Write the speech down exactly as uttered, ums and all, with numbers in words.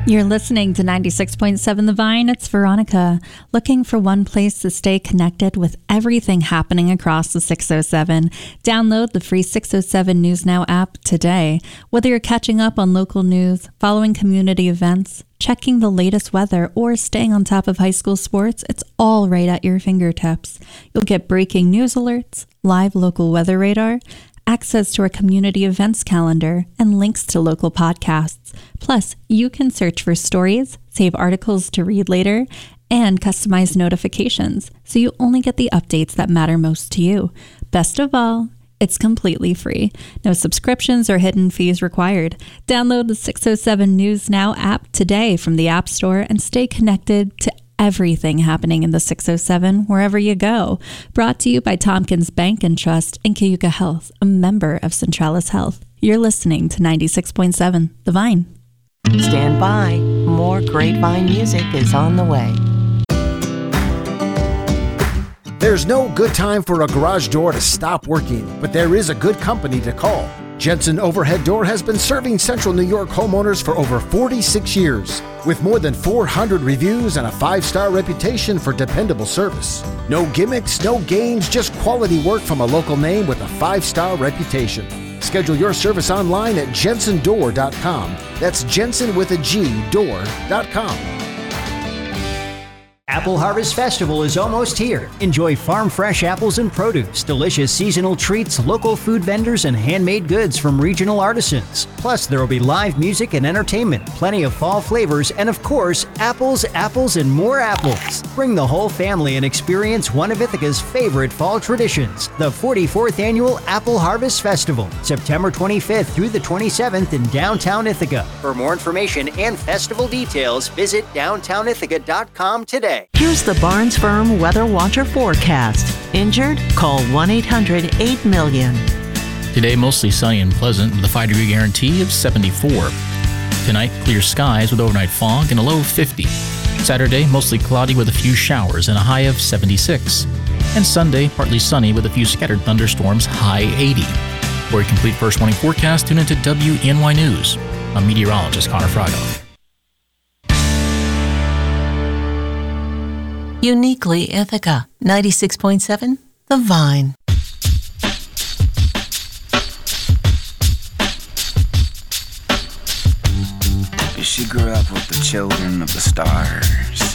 You're listening to ninety-six point seven The Vine. It's Veronica, looking for one place to stay connected with everything happening across the six oh seven. Download the free six oh seven News Now app today. Whether you're catching up on local news, following community events, checking the latest weather, or staying on top of high school sports, it's all right at your fingertips. You'll get breaking news alerts, live local weather radar, access to our community events calendar, and links to local podcasts. Plus, you can search for stories, save articles to read later, and customize notifications, so you only get the updates that matter most to you. Best of all, it's completely free. No subscriptions or hidden fees required. Download the six oh seven News Now app today from the App Store and stay connected to everything happening in the six oh seven wherever you go. Brought to you by Tompkins Bank and Trust and Cayuga Health, a member of Centralis Health. You're listening to ninety-six point seven The Vine. Stand by. More great Vine music is on the way. There's no good time for a garage door to stop working, but there is a good company to call. Jensen Overhead Door has been serving Central New York homeowners for over forty-six years, with more than four hundred reviews and a five-star reputation for dependable service. No gimmicks, no games, just quality work from a local name with a five-star reputation. Schedule your service online at jensen door dot com. That's Jensen with a G, door dot com. Apple Harvest Festival is almost here. Enjoy farm fresh apples and produce, delicious seasonal treats, local food vendors, and handmade goods from regional artisans. Plus, there will be live music and entertainment, plenty of fall flavors, and of course, apples, apples, and more apples. Bring the whole family and experience one of Ithaca's favorite fall traditions, the forty-fourth Annual Apple Harvest Festival, September twenty-fifth through the twenty-seventh in downtown Ithaca. For more information and festival details, visit downtown ithaca dot com today. Here's the Barnes Firm Weather Watcher forecast. Injured? Call one eight hundred eight million. Today, mostly sunny and pleasant with a five degree guarantee of seventy-four. Tonight, clear skies with overnight fog and a low of fifty. Saturday, mostly cloudy with a few showers and a high of seventy-six. And Sunday, partly sunny with a few scattered thunderstorms, high eighty. For a complete first warning forecast, tune into W E N Y News. I'm meteorologist Connor Frago. Uniquely Ithaca, ninety-six point seven The Vine. She grew up with the children of the stars.